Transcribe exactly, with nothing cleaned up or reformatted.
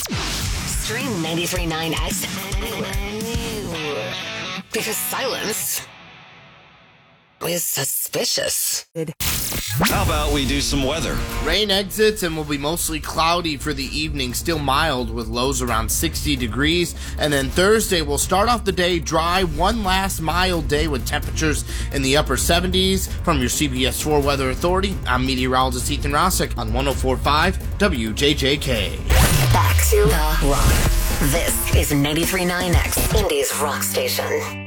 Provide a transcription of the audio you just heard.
Stream ninety-three point nine X anywhere. Because silence is suspicious. How about we do some weather? Rain exits and will be mostly cloudy for the evening, still mild with lows around sixty degrees. And then Thursday will start off the day dry, one last mild day with temperatures in the upper seventies. From your C B S four Weather Authority, I'm meteorologist Ethan Rossick on one oh four point five W J J K. Back to the rock. This is ninety-three point nine X, Indy's rock station.